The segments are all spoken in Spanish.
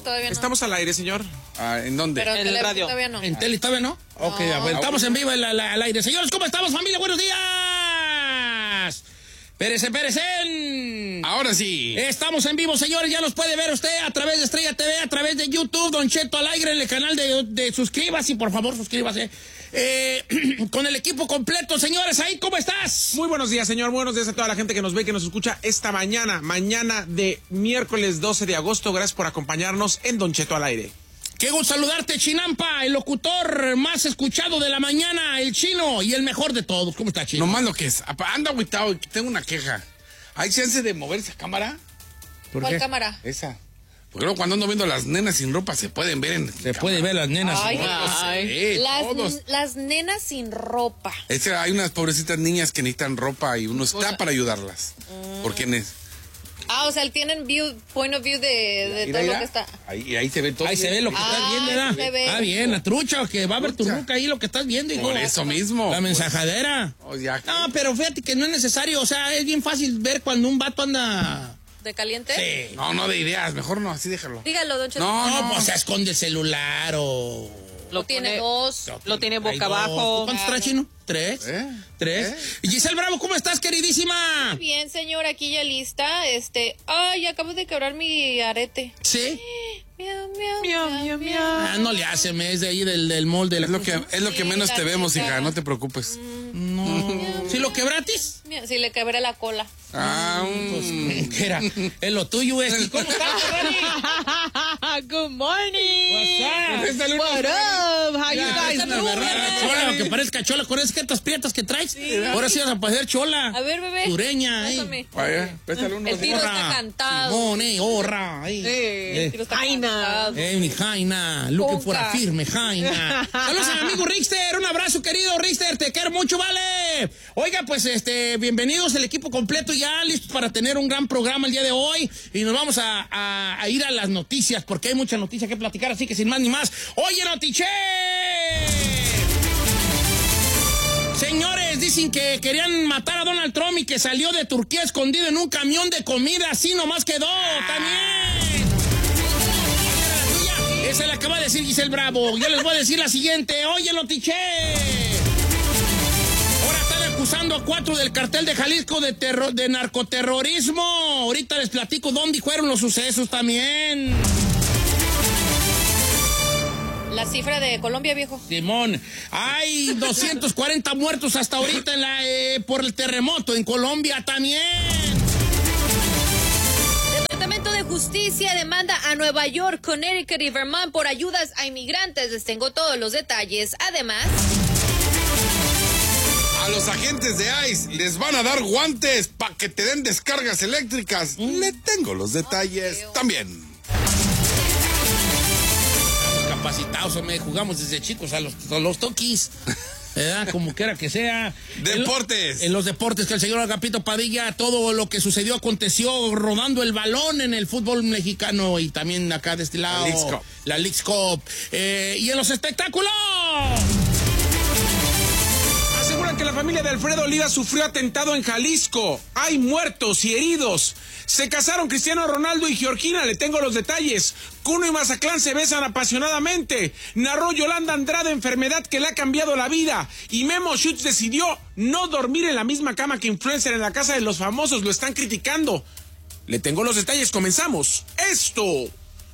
todavía no. Estamos al aire, señor. ¿En dónde? Pero en el radio. Todavía no. ¿En tele todavía no? Ok, bueno, estamos en vivo al aire. Señores, ¿cómo estamos, familia? ¡Buenos días! ¡Pérese! Ahora sí. Estamos en vivo, señores. Ya nos puede ver usted a través de Estrella TV, a través de YouTube, Don Cheto al aire, en el canal de suscríbase, por favor, suscríbase. Con el equipo completo, señores. Ahí, ¿cómo estás? Muy buenos días, señor. Buenos días a toda la gente que nos ve y que nos escucha esta mañana de miércoles 12 de agosto. Gracias por acompañarnos en Don Cheto al aire. Qué gusto saludarte, Chinampa, el locutor más escuchado de la mañana, el chino y el mejor de todos. ¿Cómo está, Chino? Nomás lo que es. Anda agüitado, tengo una queja. ¿Hay chance de mover esa cámara? ¿Por ¿Cuál qué? cámara? Esa. Porque luego cuando ando viendo las nenas sin ropa se pueden ver en Se puede ver las nenas. Ay, sin ropa. ay. todos. Las nenas sin ropa. Hay unas pobrecitas niñas que necesitan ropa y uno está para ayudarlas. Porque O sea, tienen point of view de todo lo que está. Ahí se ve todo. Ahí se ve lo que estás viendo, ¿verdad? se ve. Ah, bien, la trucha, que va a ver tu Trucha. ruca ahí lo que estás viendo, hijo. Por eso mismo. La pues. mensajadera. Ya. No, pero fíjate que no es necesario, o sea, es bien fácil ver cuando un vato anda... ¿De caliente? Sí. No, de ideas. Mejor no, así déjalo. Dígalo, don Cheto. No, pues se esconde el celular o... Lo tiene dos. Lo tiene Hay boca dos. abajo. ¿Cuántos trae, Chino? ¿Tres? ¿Tres? Y Giselle Bravo, ¿cómo estás, queridísima? Bien, señor, aquí ya lista. Ay, acabo de quebrar mi arete. ¿Sí? Miau, miau, Miau, miau, miau, miau. Ah, no le hace, me es de ahí del molde. Es lo que Sí, menos la te vemos, neta. hija. No te preocupes. No. ¿Sí lo quebratis? Miau, sí, le quebré la cola. Pues, ¿qué era? Es lo tuyo, ¿Y ¿Cómo estás, Rani? Good morning. What's up? What up? How you guys Es una verdad, chola, que parezca chola, con esas cartas prietas que traes. Ahora sí vas a parecer chola. A ver, bebé. Sureña, Pásame. Vaya, pétale uno. El tiro está cantado. Simón, horra, El tiro está cantado. mi Jaina, looking for a Poca. firme, Jaina. Saludos a mi amigo Richter, un abrazo, querido Richter, te quiero mucho, vale. Oiga, pues, bienvenidos el equipo completo, ya listos para tener un gran programa el día de hoy. Y nos vamos a ir a las noticias, porque hay mucha noticia que platicar, así que sin más ni más. ¡Oye, Notiche! Señores, dicen que querían matar a Donald Trump y que salió de Turquía escondido en un camión de comida, así nomás quedó, también. Esa la acaba de decir Giselle Bravo. Yo les voy a decir la siguiente. Oye, Notiche. Ahora están acusando a 4 del cartel de Jalisco de narcoterrorismo. Ahorita les platico dónde fueron los sucesos también. La cifra de Colombia, viejo. Simón, hay 240 muertos hasta ahorita por el terremoto en Colombia también. Departamento de Justicia demanda a Nueva York, Connecticut y Vermont por ayudas a inmigrantes. Les tengo todos los detalles. Además, A los agentes de ICE les van a dar guantes para que te den descargas eléctricas. Le tengo los detalles también. Capacitados, jugamos desde chicos a los toquis. ¿Verdad? Como quiera que sea. Deportes. En los deportes, que el señor Agapito Padilla, todo lo que sucedió aconteció rodando el balón en el fútbol mexicano y también acá de este lado. La Leagues Cup. Y en los espectáculos. Aseguran que la familia de Alfredo Olivas sufrió atentado en Jalisco. Hay muertos y heridos. Se casaron Cristiano Ronaldo y Georgina, le tengo los detalles. Kuno y Mazatlán se besan apasionadamente. Narró Yolanda Andrade enfermedad que le ha cambiado la vida. Y Memo Schutz decidió no dormir en la misma cama que influencer en la casa de los famosos. Lo están criticando. Le tengo los detalles, comenzamos. Esto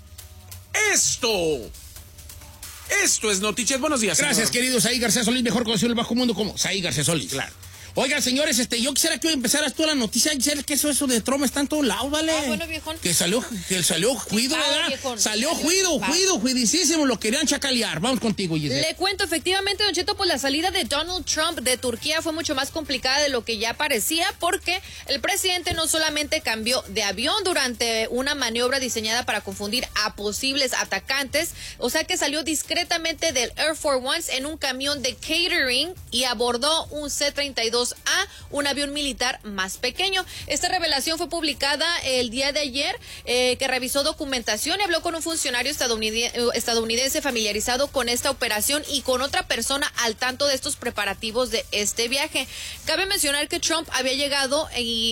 es Noticias. Buenos días, Gracias, señor. querido Saí García Solís, mejor conocido en el bajo mundo como Saí García Solís. Claro. Oigan, señores, yo quisiera que hoy empezaras tú la noticia. Quisiera que eso de Trump está en todos lados, ¿vale? bueno, viejón. Que salió juido, ¿verdad? Viejón. Salió juidísimo, lo querían chacalear. Vamos contigo, Giselle. le cuento, efectivamente, Don Cheto, pues la salida de Donald Trump de Turquía fue mucho más complicada de lo que ya parecía, porque el presidente no solamente cambió de avión durante una maniobra diseñada para confundir a posibles atacantes, o sea que salió discretamente del Air Force One en un camión de catering y abordó un C-32 pasajeros a un avión militar más pequeño. Esta revelación fue publicada el día de ayer, que revisó documentación y habló con un funcionario estadounidense familiarizado con esta operación y con otra persona al tanto de estos preparativos de este viaje. Cabe mencionar que Trump había llegado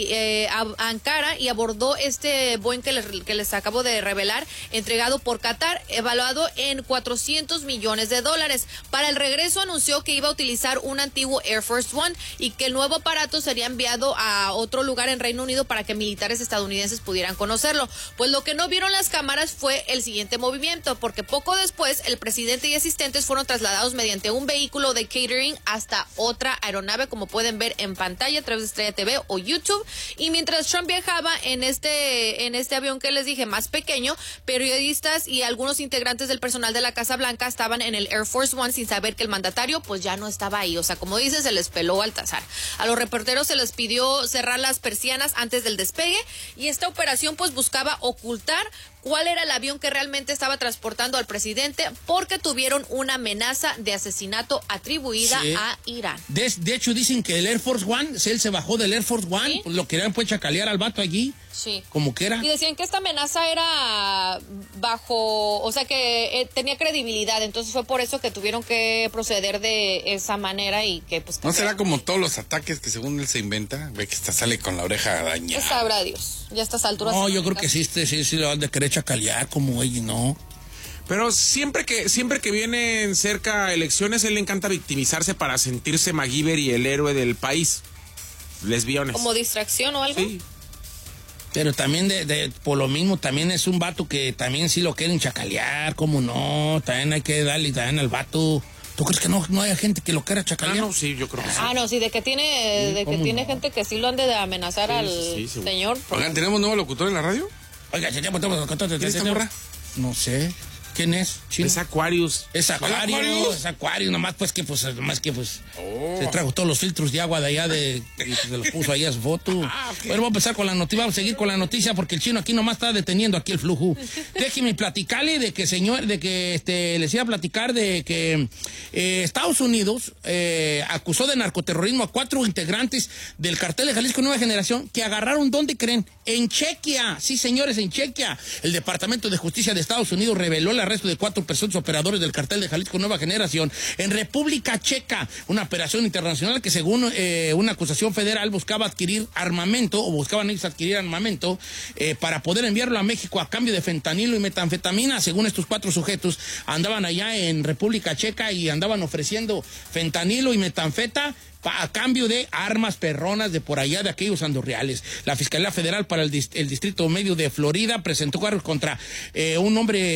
a Ankara y abordó este Boeing que les acabo de revelar, entregado por Qatar, evaluado en $400 millones. Para el regreso anunció que iba a utilizar un antiguo Air Force One y que el nuevo aparato sería enviado a otro lugar en Reino Unido para que militares estadounidenses pudieran conocerlo. Pues lo que no vieron las cámaras fue el siguiente movimiento, porque poco después el presidente y asistentes fueron trasladados mediante un vehículo de catering hasta otra aeronave, como pueden ver en pantalla a través de Estrella TV o YouTube. Y mientras Trump viajaba en este avión que les dije más pequeño, periodistas y algunos integrantes del personal de la Casa Blanca estaban en el Air Force One sin saber que el mandatario pues ya no estaba ahí. O sea, como dice, se les peló al tazar. A los reporteros se les pidió cerrar las persianas antes del despegue y esta operación pues buscaba ocultar cuál era el avión que realmente estaba transportando al presidente, porque tuvieron una amenaza de asesinato atribuida a Irán. De hecho, dicen que el Air Force One, él se bajó del Air Force One, ¿Sí? Lo querían pues chacalear al vato allí. Sí. Como que era. Y decían que esta amenaza era bajo, o sea que tenía credibilidad, entonces fue por eso que tuvieron que proceder de esa manera y que pues... ¿No será como todos los ataques que según él se inventa? Ve que sale con la oreja dañada. Pues sabrá Dios, ya a estas alturas... No, yo creo que sí lo han de querer chacalear como ella, ¿no? Pero siempre que vienen cerca elecciones, él le encanta victimizarse para sentirse MacGyver y el héroe del país. Lesbiones. ¿Como distracción o algo? Sí. Pero también por lo mismo, también es un vato que también sí lo quieren chacalear, ¿cómo no? También hay que darle también al vato. ¿Tú crees que no haya gente que lo quiera chacalear? No, sí, yo creo que sí. No, sí, de que tiene gente que sí lo han de amenazar al señor. Oigan, ¿tenemos nuevo locutor en la radio? Oiga, ¿Quién es esta morra? No sé. ¿Quién es? ¿Chino? Es Aquarius. Es Aquarius, nomás que se trajo todos los filtros de agua de allá y se los puso ahí a su foto. Okay. Bueno, vamos a empezar con la noticia, vamos a seguir con la noticia porque el chino aquí nomás está deteniendo aquí el flujo. Déjeme platicarle les iba a platicar de que Estados Unidos acusó de narcoterrorismo a 4 integrantes del cartel de Jalisco Nueva Generación que agarraron, ¿dónde creen? En Chequia. Sí, señores, en Chequia. El Departamento de Justicia de Estados Unidos reveló el arresto de 4 presuntos operadores del cartel de Jalisco Nueva Generación en República Checa, una operación internacional que según una acusación federal buscaban ellos adquirir armamento para poder enviarlo a México a cambio de fentanilo y metanfetamina. Según estos 4 sujetos, andaban allá en República Checa y andaban ofreciendo fentanilo y metanfeta a cambio de armas perronas de por allá de aquellos andorreales. La Fiscalía Federal para el Distrito Medio de Florida presentó cargos contra un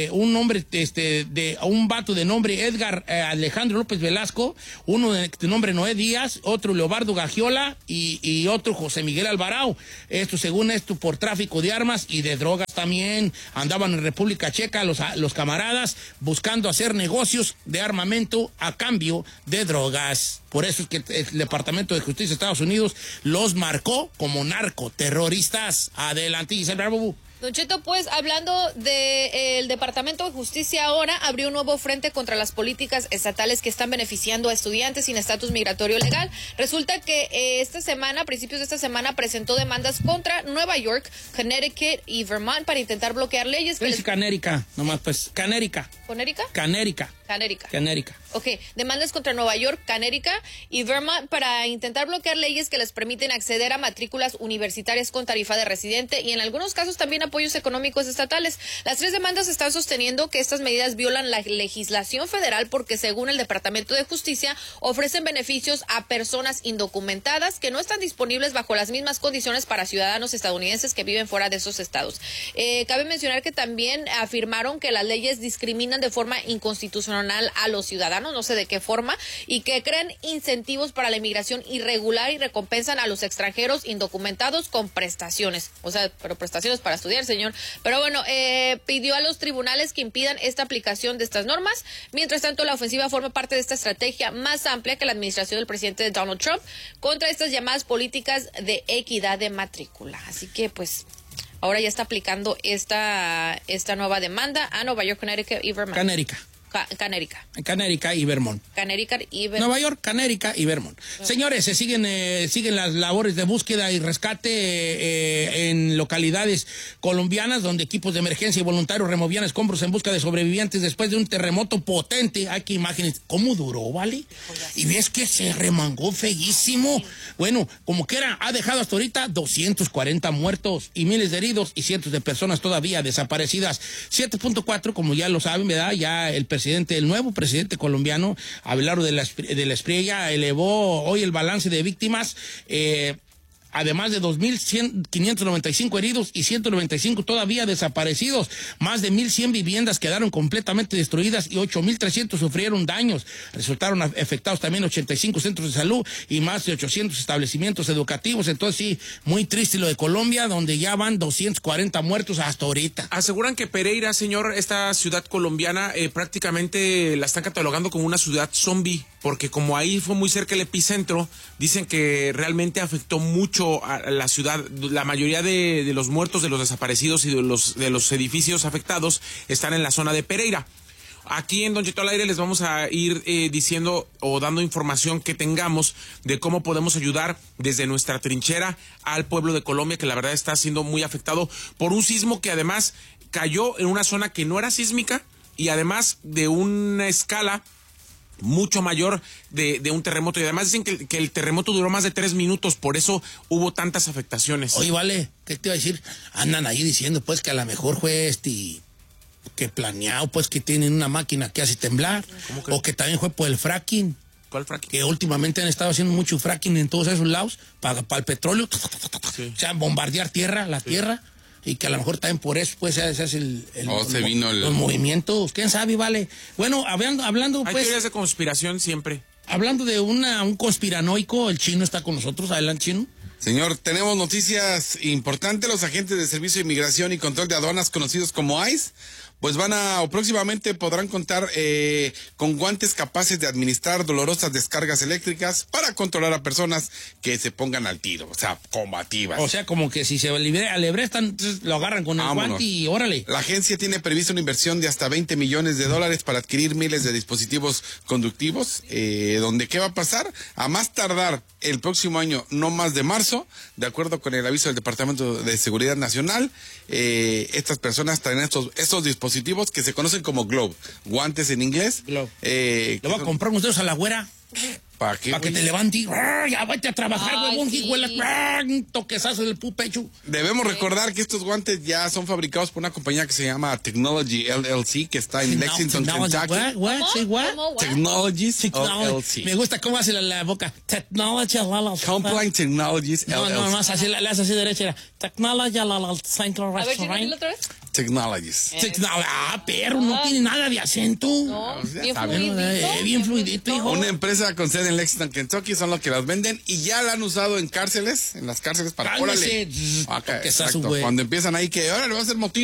vato de nombre Edgar Alejandro López Velasco, uno de nombre Noé Díaz, otro Leobardo Gagiola y otro José Miguel Alvarado. Según esto, por tráfico de armas y de drogas también. Andaban en República Checa los camaradas buscando hacer negocios de armamento a cambio de drogas. Por eso es que el Departamento de Justicia de Estados Unidos los marcó como narcoterroristas. Adelante, Gisela Barbu. Don Cheto, pues hablando del Departamento de Justicia ahora abrió un nuevo frente contra las políticas estatales que están beneficiando a estudiantes sin estatus migratorio legal. Resulta que a principios de esta semana, presentó demandas contra Nueva York, Connecticut y Vermont para intentar bloquear leyes que Canérica, nomás pues, Canérica. ¿Conérica? Canérica. Ok, demandas contra Nueva York, Connecticut y Vermont para intentar bloquear leyes que les permiten acceder a matrículas universitarias con tarifa de residente y en algunos casos también apoyos económicos estatales. Las 3 demandas están sosteniendo que estas medidas violan la legislación federal porque según el Departamento de Justicia ofrecen beneficios a personas indocumentadas que no están disponibles bajo las mismas condiciones para ciudadanos estadounidenses que viven fuera de esos estados. Cabe mencionar que también afirmaron que las leyes discriminan de forma inconstitucional a los ciudadanos, no sé de qué forma, y que crean incentivos para la inmigración irregular y recompensan a los extranjeros indocumentados con prestaciones. O sea, pero prestaciones para estudiar, señor. Pero bueno, pidió a los tribunales que impidan esta aplicación de estas normas. Mientras tanto, la ofensiva forma parte de esta estrategia más amplia que la administración del presidente Donald Trump contra estas llamadas políticas de equidad de matrícula. Así que, pues, ahora ya está aplicando esta nueva demanda a Nueva York, Connecticut y Vermont. Connecticut y Vermont. Connecticut y Vermont. Nueva York, Connecticut y Vermont. Señores, se siguen las labores de búsqueda y rescate en localidades colombianas donde equipos de emergencia y voluntarios removían escombros en busca de sobrevivientes después de un terremoto potente. Hay que imaginar cómo duró, ¿vale? Y ves que se remangó feísimo. Bueno, como quiera, ha dejado hasta ahorita 240 muertos y miles de heridos y cientos de personas todavía desaparecidas. 7.4, como ya lo saben, ¿verdad? Ya el nuevo presidente colombiano, Abelardo de la Espriella, elevó hoy el balance de víctimas, además de 2.595 heridos y 195 todavía desaparecidos. Más de 1.100 viviendas quedaron completamente destruidas y 8.300 sufrieron daños. Resultaron afectados también 85 centros de salud y más de 800 establecimientos educativos. Entonces sí, muy triste lo de Colombia, donde ya van 240 muertos hasta ahorita. Aseguran que Pereira, señor, esta ciudad colombiana, prácticamente la están catalogando como una ciudad zombie, porque como ahí fue muy cerca el epicentro, dicen que realmente afectó mucho a la ciudad. La mayoría de los muertos, de los desaparecidos y de los edificios afectados están en la zona de Pereira. Aquí en Don Cheto al Aire les vamos a ir diciendo o dando información que tengamos de cómo podemos ayudar desde nuestra trinchera al pueblo de Colombia, que la verdad está siendo muy afectado por un sismo que además cayó en una zona que no era sísmica y además de una escala mucho mayor de un terremoto. Y además dicen que el terremoto duró más de 3 minutos, por eso hubo tantas afectaciones. Oye, vale, ¿qué te iba a decir? Andan ahí diciendo pues que a lo mejor fue que planeado, pues que tienen una máquina que hace temblar, o que también fue por el fracking. ¿Cuál fracking? Que últimamente han estado haciendo mucho fracking en todos esos lados para el petróleo, sí. O sea, bombardear la tierra. Y que a lo mejor también por eso pues se hace los movimientos, quién sabe, vale. Bueno, hablando hay pues, teorías de conspiración siempre. Hablando de un conspiranoico, el Chino está con nosotros. Adelante, Chino. Señor, tenemos noticias importantes. Los agentes de Servicio de Inmigración y Control de Aduanas, conocidos como ICE, pues próximamente podrán contar con guantes capaces de administrar dolorosas descargas eléctricas para controlar a personas que se pongan al tiro, o sea, combativas. O sea, como que si se alebrestan, lo agarran con el guante y órale. La agencia tiene previsto una inversión de hasta $20 millones para adquirir miles de dispositivos conductivos, donde ¿qué va a pasar? A más tardar el próximo año, no más de marzo, de acuerdo con el aviso del Departamento de Seguridad Nacional, estas personas traen estos dispositivos que se conocen como Globe, guantes en inglés. Globe. Le voy a comprar unos dedos a la güera. ¿Para qué? Para que te levante. Ya vete a trabajar, huevón, sí. Un toquezazo del pecho. Debemos recordar que estos guantes ya son fabricados por una compañía que se llama Technology LLC, que está en Lexington, Kentucky. ¿Cómo? Technologies LLC. Me gusta cómo hace la boca. Technology LLC. Complaint Technologies LLC. No, más así, la hace así derecha. Technology LLC. A ver, dilo otra vez. Technologies. Perro, no tiene nada de acento. No, bien Está fluidito. Bien fluidito, hijo. Una empresa con sede en Lexington, Kentucky, son los que las venden y ya la han usado en las cárceles para... Cálmese. Órale. Toquezazo, Exacto. güey. Cuando empiezan ahí que, ahora le va a hacer motín.